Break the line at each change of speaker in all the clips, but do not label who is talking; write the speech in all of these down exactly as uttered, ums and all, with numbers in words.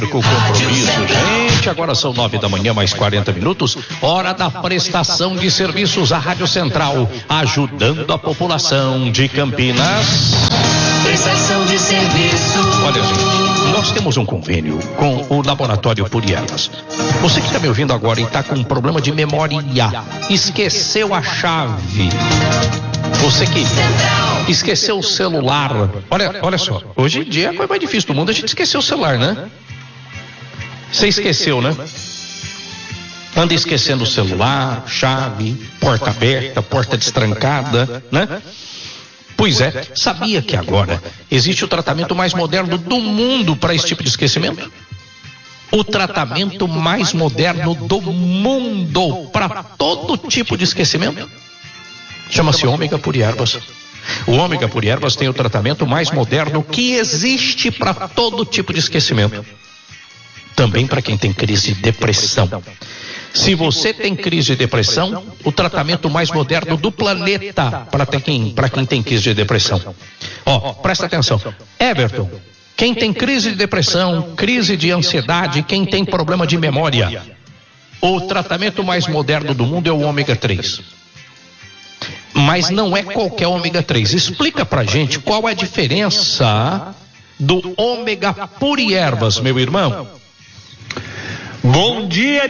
Com compromisso, gente, agora são nove da manhã, mais quarenta minutos, hora da prestação de serviços à Rádio Central, ajudando a população de Campinas.
Prestação de serviço.
Olha, gente, nós temos um convênio com o Laboratório Purielas. Você que está me ouvindo agora e está com um problema de memória, esqueceu a chave. Você que esqueceu o celular. Olha, olha só, hoje em dia é a coisa mais difícil do mundo, a gente esqueceu o celular, né? Você esqueceu, né? Anda esquecendo o celular, chave, porta aberta, porta destrancada, né? Pois é, sabia que agora existe o tratamento mais moderno do mundo para esse tipo de esquecimento? O tratamento mais moderno do mundo para todo tipo de esquecimento? Chama-se Ômega Purierbas. O Ômega Purierbas tem o tratamento mais moderno que existe para todo tipo de esquecimento. Também para quem tem crise de depressão. Se você tem crise de depressão, o tratamento mais moderno do planeta para quem, para quem tem crise de depressão. Ó, presta atenção. Everton, quem tem crise de depressão, crise de ansiedade, quem tem problema de memória, o tratamento mais moderno do mundo é o ômega três. Mas não é qualquer ômega três. Explica pra gente qual é a diferença do Ômega Purierbas, meu irmão.
Bom dia,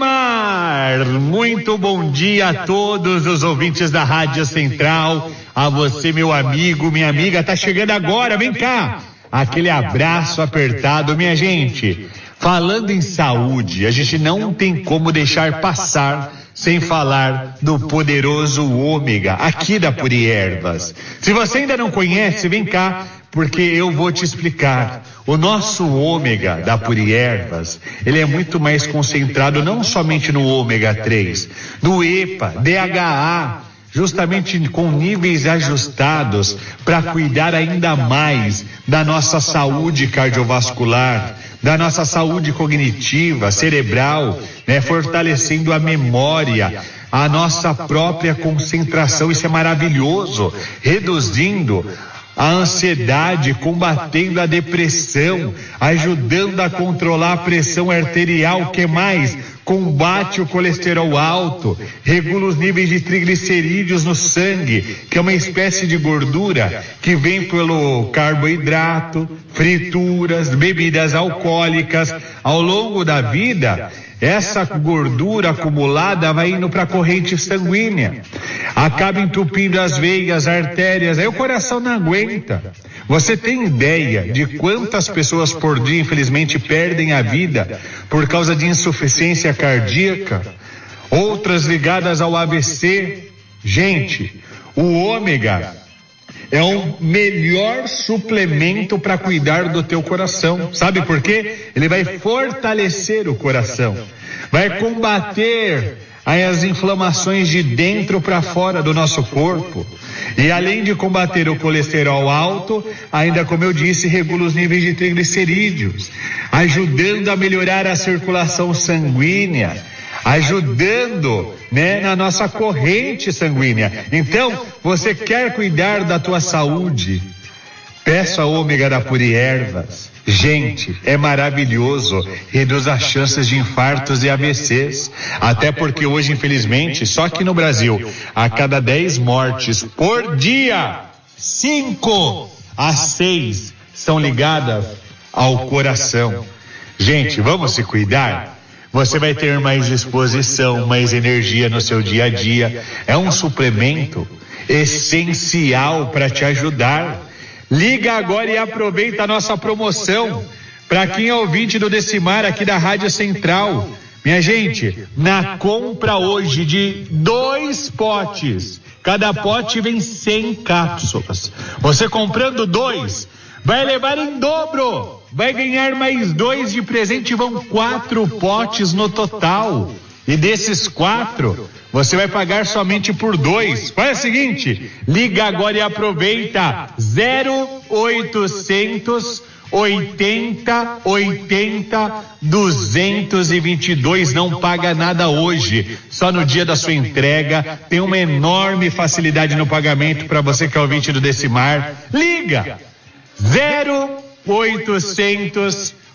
Decimar! Muito bom dia a todos os ouvintes da Rádio Central, a você, meu amigo, minha amiga, tá chegando agora, vem cá! Aquele abraço apertado, minha gente. Falando em saúde, a gente não tem como deixar passar sem falar do poderoso ômega aqui da Purierbas. Se você ainda não conhece, vem cá, porque eu vou te explicar. O nosso ômega da Purierbas, ele é muito mais concentrado não somente no ômega três, no EPA, D H A, justamente com níveis ajustados para cuidar ainda mais da nossa saúde cardiovascular, da nossa saúde cognitiva, cerebral, né, fortalecendo a memória, a nossa própria concentração. Isso é maravilhoso, reduzindo a ansiedade, combatendo a depressão, ajudando a controlar a pressão arterial, que mais? Combate o colesterol alto, regula os níveis de triglicerídeos no sangue, que é uma espécie de gordura que vem pelo carboidrato, frituras, bebidas alcoólicas. Ao longo da vida, essa gordura acumulada vai indo para a corrente sanguínea, acaba entupindo as veias, artérias, aí o coração não aguenta. Você tem ideia de quantas pessoas por dia, infelizmente, perdem a vida por causa de insuficiência cardíaca? Outras ligadas ao A V C. Gente, o ômega é o melhor suplemento para cuidar do teu coração. Sabe por quê? Ele vai fortalecer o coração, vai combater as inflamações de dentro para fora do nosso corpo. E além de combater o colesterol alto, ainda, como eu disse, regula os níveis de triglicerídeos, ajudando a melhorar a circulação sanguínea, ajudando, né, na nossa corrente sanguínea. Então, você quer cuidar da tua saúde? Peça a ômega da Purierbas. Gente, é maravilhoso, reduz as chances de infartos e A V Cs, até porque hoje, infelizmente, só aqui no Brasil, a cada dez mortes por dia, cinco a seis são ligadas ao coração. Gente, vamos se cuidar? Você vai ter mais disposição, mais energia no seu dia a dia. É um suplemento essencial para te ajudar. Liga agora e aproveita a nossa promoção. Para quem é ouvinte do Decimar aqui da Rádio Central, minha gente, na compra hoje de dois potes, cada pote vem cem cápsulas. Você comprando dois, vai levar em dobro, vai ganhar mais dois de presente, vão quatro potes no total. E desses quatro, você vai pagar somente por dois. Faz o seguinte, liga agora e aproveita. Zero oitocentos oitenta oitenta duzentos e vinte e dois. Não paga nada hoje, só no dia da sua entrega. Tem uma enorme facilidade no pagamento para você que é ouvinte do Decimar. Liga zero oitocentos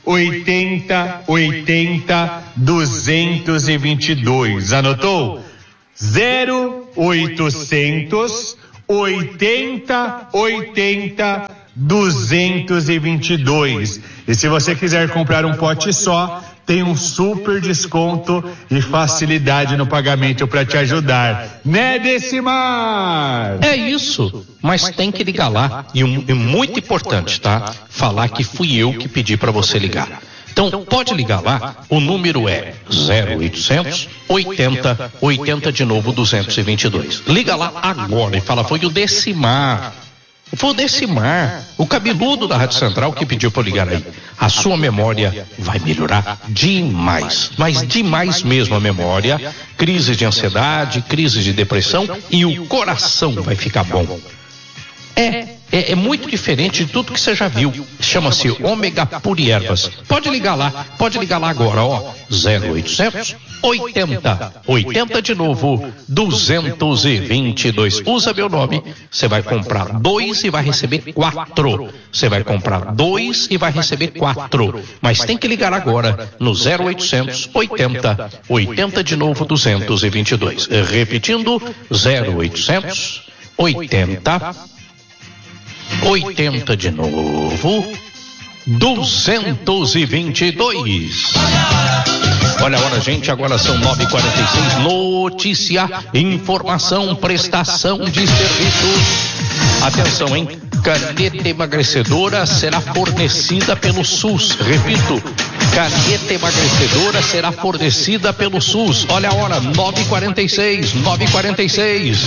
oitenta, oitenta, duzentos e vinte e dois. Anotou? zero oitocentos, oitenta, oitenta, duzentos e vinte e dois. E se você quiser comprar um pote só, tem um super desconto e facilidade no pagamento para te ajudar. Né, Decimar?
É isso, mas tem que ligar lá. E um, é muito importante, tá? Falar que fui eu que pedi para você ligar. Então, pode ligar lá, o número é zero oitocentos, oitenta, oitenta de novo, duzentos e vinte e dois. Liga lá agora e fala, foi o Decimar. Foi o Decimar, o cabeludo da Rádio Central que pediu para ligar aí. A sua memória vai melhorar demais, mas demais mesmo a memória. Crise de ansiedade, crise de depressão e o coração vai ficar bom. É, é, é muito diferente de tudo que você já viu. Chama-se Ômega Pure Ervas. Pode ligar lá, pode ligar lá agora, ó. zero oitocentos, oitenta, oitenta de novo, duzentos e vinte e dois. Usa meu nome, você vai comprar dois e vai receber quatro. Você vai comprar dois e vai receber quatro. Mas tem que ligar agora no zero oitocentos, oitenta, oitenta de novo, duzentos e vinte e dois. Repetindo, zero oitocentos, oitenta, oitenta de novo, duzentos e vinte e dois. Olha a hora, gente, agora são nove e quarenta e seis. Notícia, informação, prestação de serviços. Atenção, hein? Caneta emagrecedora será fornecida pelo SUS. Repito, caneta emagrecedora será fornecida pelo SUS. Olha a hora, nove e quarenta e seis, nove e quarenta e seis.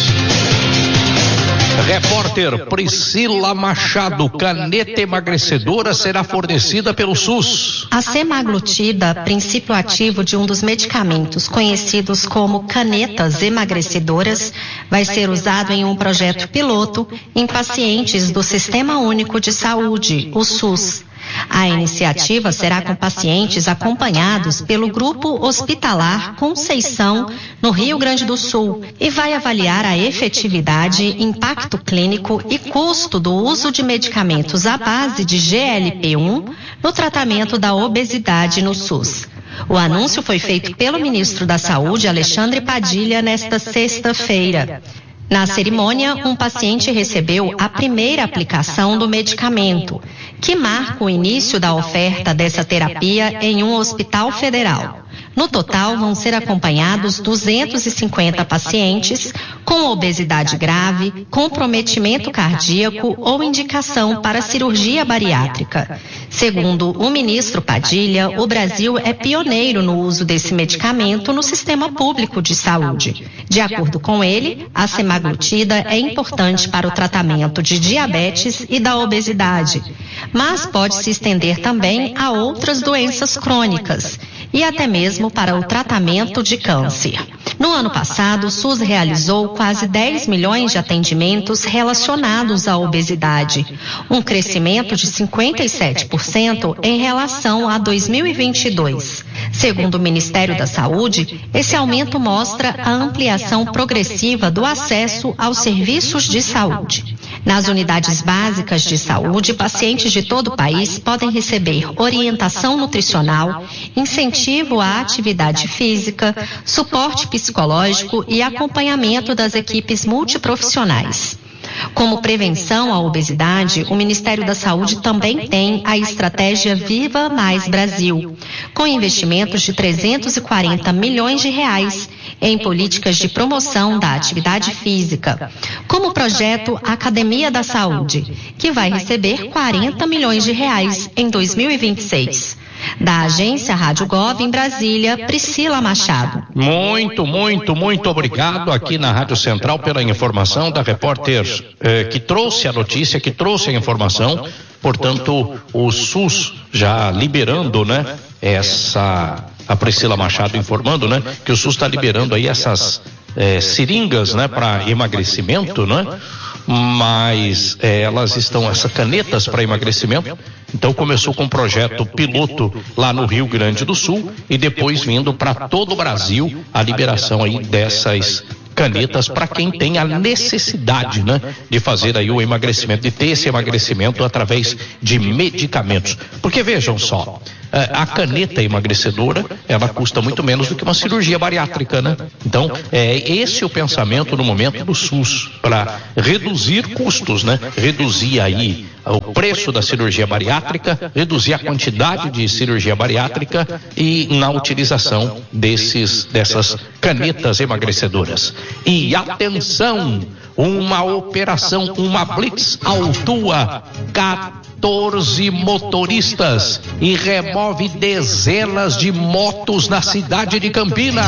Repórter Priscila Machado, caneta emagrecedora será fornecida pelo SUS.
A semaglutida, princípio ativo de um dos medicamentos conhecidos como canetas emagrecedoras, vai ser usado em um projeto piloto em pacientes do Sistema Único de Saúde, o SUS. A iniciativa será com pacientes acompanhados pelo Grupo Hospitalar Conceição, no Rio Grande do Sul, e vai avaliar a efetividade, impacto clínico e custo do uso de medicamentos à base de G L P um no tratamento da obesidade no SUS. O anúncio foi feito pelo ministro da Saúde, Alexandre Padilha, nesta sexta-feira. Na cerimônia, um paciente recebeu a primeira aplicação do medicamento, que marca o início da oferta dessa terapia em um hospital federal. No total, vão ser acompanhados duzentos e cinquenta pacientes com obesidade grave, comprometimento cardíaco ou indicação para cirurgia bariátrica. Segundo o ministro Padilha, o Brasil é pioneiro no uso desse medicamento no sistema público de saúde. De acordo com ele, a semaglutida é importante para o tratamento de diabetes e da obesidade, mas pode se estender também a outras doenças crônicas e até mesmo para o tratamento de câncer. No ano passado, o SUS realizou quase dez milhões de atendimentos relacionados à obesidade, um crescimento de cinquenta e sete por cento em relação a dois mil e vinte e dois. Segundo o Ministério da Saúde, esse aumento mostra a ampliação progressiva do acesso aos serviços de saúde. Nas unidades básicas de saúde, pacientes de todo o país podem receber orientação nutricional, incentivo à atividade física, suporte psicológico e acompanhamento das equipes multiprofissionais. Como prevenção à obesidade, o Ministério da Saúde também tem a estratégia Viva Mais Brasil, com investimentos de trezentos e quarenta milhões de reais em políticas de promoção da atividade física, como o projeto Academia da Saúde, que vai receber quarenta milhões de reais em dois mil e vinte e seis. Da agência Rádio Gov em Brasília, Priscila Machado.
Muito, muito, muito obrigado aqui na Rádio Central pela informação da repórter eh, que trouxe a notícia, que trouxe a informação. Portanto, o SUS já liberando, né, essa, a Priscila Machado informando, né, que o SUS está liberando aí essas eh, seringas, né, para emagrecimento, né? Mas é, elas estão, essas canetas para emagrecimento. Então começou com um projeto piloto lá no Rio Grande do Sul e depois vindo para todo o Brasil a liberação aí dessas canetas para quem tem a necessidade, né, de fazer aí o emagrecimento, de ter esse emagrecimento através de medicamentos. Porque vejam só, a caneta emagrecedora, ela custa muito menos do que uma cirurgia bariátrica, né? Então, é esse o pensamento no momento do SUS, para reduzir custos, né? Reduzir aí o preço da cirurgia bariátrica, reduzir a quantidade de cirurgia bariátrica e na utilização desses, dessas canetas emagrecedoras. E atenção, uma operação, uma blitz autua quatorze motoristas e remove dezenas de motos na cidade de Campinas.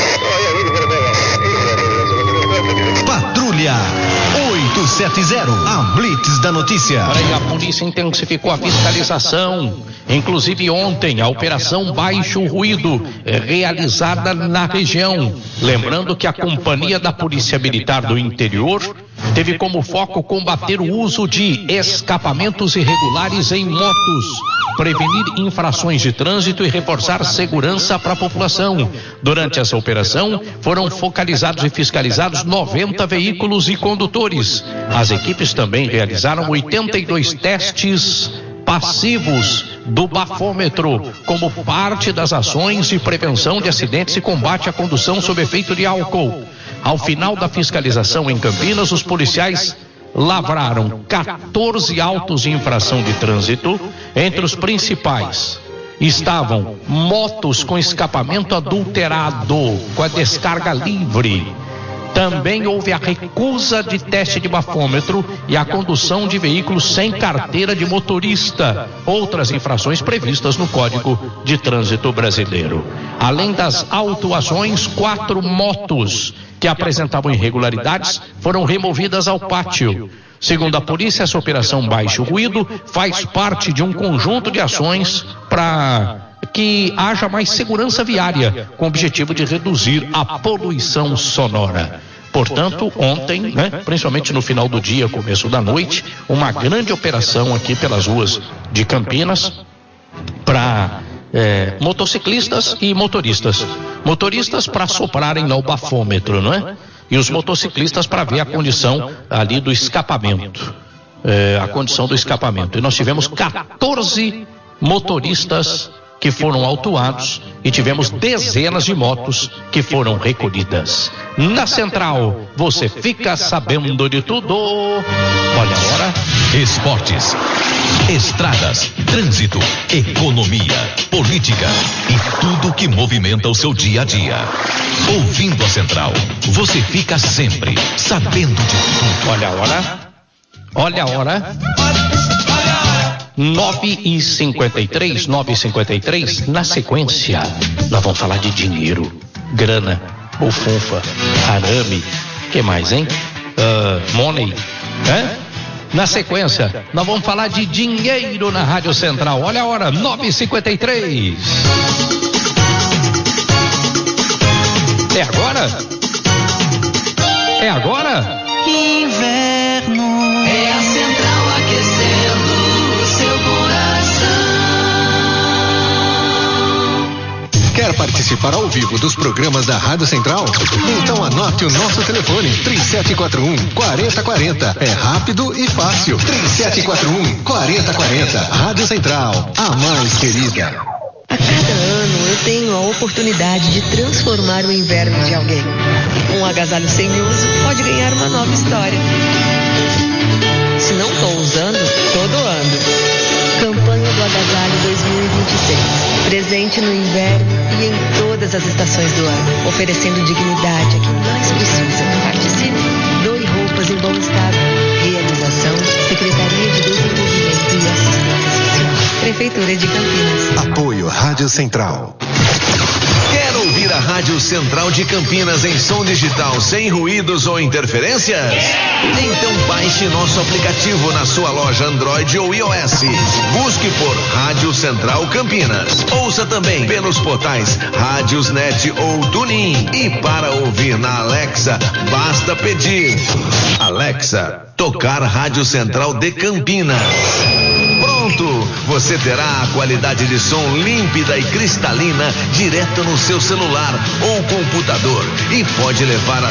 Patrulha oito sete zero, a Blitz da notícia.
Aí a polícia intensificou a fiscalização, inclusive ontem a operação Baixo Ruído, realizada na região. Lembrando que a Companhia da Polícia Militar do Interior teve como foco combater o uso de escapamentos irregulares em motos, prevenir infrações de trânsito e reforçar segurança para a população. Durante essa operação, foram focalizados e fiscalizados noventa veículos e condutores. As equipes também realizaram oitenta e dois testes passivos do bafômetro, como parte das ações de prevenção de acidentes e combate à condução sob efeito de álcool. Ao final da fiscalização em Campinas, os policiais lavraram quatorze autos de infração de trânsito. Entre os principais estavam motos com escapamento adulterado, com a descarga livre. Também houve a recusa de teste de bafômetro e a condução de veículos sem carteira de motorista. Outras infrações previstas no Código de Trânsito Brasileiro. Além das autuações, quatro motos que apresentavam irregularidades foram removidas ao pátio. Segundo a polícia, essa operação Baixo Ruído faz parte de um conjunto de ações para que haja mais segurança viária, com o objetivo de reduzir a poluição sonora. Portanto, ontem, né, principalmente no final do dia, começo da noite, uma grande operação aqui pelas ruas de Campinas para é, motociclistas e motoristas. Motoristas para soprarem lá o bafômetro, não é? E os motociclistas para ver a condição ali do escapamento, é, a condição do escapamento. E nós tivemos quatorze motoristas que foram autuados e tivemos dezenas de motos que foram recolhidas. Na Central, você fica sabendo de tudo. Olha a hora.
Esportes, estradas, trânsito, economia, política e tudo que movimenta o seu dia a dia. Ouvindo a Central, você fica sempre sabendo de tudo.
Olha a hora. Olha a hora. nove e cinquenta e três, nove e cinquenta e três, na sequência, nós vamos falar de dinheiro, grana, bufunfa, arame, que mais, hein? Uh, money, né? Na sequência, nós vamos falar de dinheiro na Rádio Central. Olha a hora, nove e cinquenta e três. É agora? É agora?
Inverno é a Central aquecendo seu coração.
Quer participar ao vivo dos programas da Rádio Central? Então anote o nosso telefone, três sete quatro um, quatro zero quatro zero. É rápido e fácil. três sete quatro um, quatro zero quatro zero. Rádio Central, a mais querida.
A cada ano eu tenho a oportunidade de transformar o inverno de alguém. Um agasalho sem uso pode ganhar uma nova história. Se não estou usando, estou doando. Campanha do Agasalho dois mil e vinte e seis. Presente no inverno e em todas as estações do ano. Oferecendo dignidade a quem mais precisa. Participe. Doe roupas em bom estado. Realização, Secretaria de Desenvolvimento e Assistência Social. Prefeitura de Campinas.
Apoio Rádio Central.
Quer ouvir a Rádio Central de Campinas em som digital sem ruídos ou interferências? Então baixe nosso aplicativo na sua loja Android ou iOS. Busque por Rádio Central Campinas. Ouça também pelos portais Rádiosnet ou TuneIn. E para ouvir na Alexa, basta pedir: Alexa, tocar Rádio Central de Campinas. Pronto! Você terá a qualidade de som límpida e cristalina direto no seu celular ou computador e pode levar a